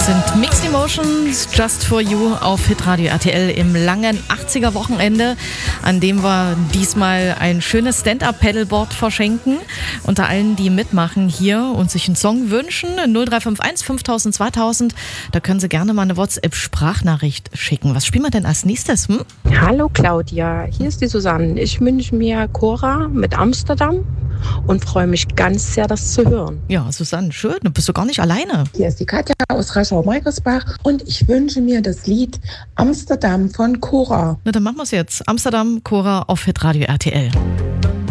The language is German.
sind Mixed Emotions, Just For You auf Hitradio RTL im langen 80er-Wochenende, an dem wir diesmal ein schönes Stand-Up-Paddleboard verschenken. Unter allen, die mitmachen hier und sich einen Song wünschen, 0351 5000 2000, da können Sie gerne mal eine WhatsApp-Sprachnachricht schicken. Was spielen wir denn als nächstes? Hallo Claudia, hier ist die Susanne. Ich wünsche mir Cora mit Amsterdam und freue mich ganz sehr, das zu hören. Ja, Susanne, schön, du bist doch gar nicht alleine. Hier ist die Katja aus Raschau-Meigersbach und ich wünsche mir das Lied Amsterdam von Cora. Na, dann machen wir es jetzt. Amsterdam, Cora auf Hitradio RTL.